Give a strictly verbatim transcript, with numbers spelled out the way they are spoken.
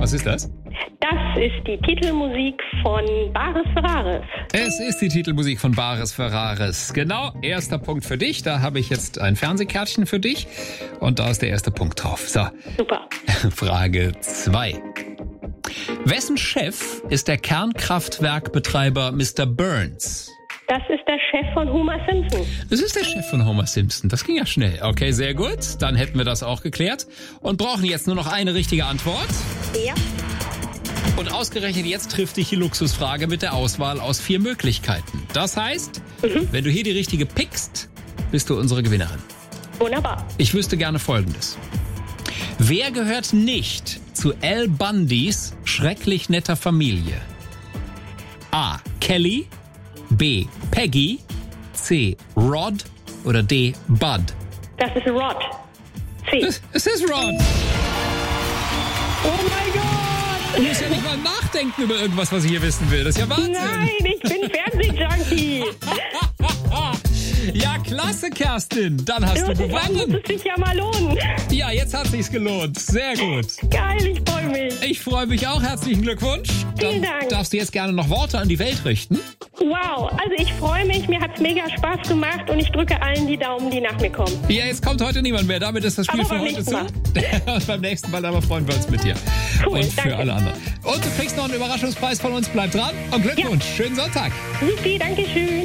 Was ist das? Das ist die Titelmusik von Bares Ferraris. Es ist die Titelmusik von Bares Ferraris. Genau, erster Punkt für dich. Da habe ich jetzt ein Fernsehkärtchen für dich. Und da ist der erste Punkt drauf. So. Super. Frage zwei. Wessen Chef ist der Kernkraftwerkbetreiber Mister Burns? Das ist der Chef von Homer Simpson. Das ist der Chef von Homer Simpson. Das ging ja schnell. Okay, sehr gut. Dann hätten wir das auch geklärt. Und brauchen jetzt nur noch eine richtige Antwort. Ja. Und ausgerechnet jetzt trifft dich die Luxusfrage mit der Auswahl aus vier Möglichkeiten. Das heißt, mhm. wenn du hier die richtige pickst, bist du unsere Gewinnerin. Wunderbar. Ich wüsste gerne Folgendes. Wer gehört nicht zu Al Bundys schrecklich netter Familie? A. Kelly, B. Peggy, C. Rod oder D. Bud? Das ist Rod. C. Es, es ist Rod. Oh mein Gott! Du musst ja nicht mal nachdenken über irgendwas, was ich hier wissen will. Das ist ja Wahnsinn. Nein, ich bin Fernsehjunkie. Ja, klasse, Kerstin. Dann hast du gewonnen. Dann muss es sich ja mal lohnen. Ja, jetzt hat sich's gelohnt. Sehr gut. Geil, ich freue mich. Ich freue mich auch. Herzlichen Glückwunsch. Vielen Dann Dank. Darfst du jetzt gerne noch Worte an die Welt richten? Wow, also ich freue mich. Mir hat's mega Spaß gemacht und ich drücke allen die Daumen, die nach mir kommen. Ja, jetzt kommt heute niemand mehr. Damit ist das Spiel Aber für beim heute zu. nächsten Und beim nächsten Mal aber freuen wir uns mit dir. Cool, und für danke. alle anderen. Und du kriegst noch einen Überraschungspreis von uns. Bleib dran und Glückwunsch. Ja. Schönen Sonntag. Supi, danke schön.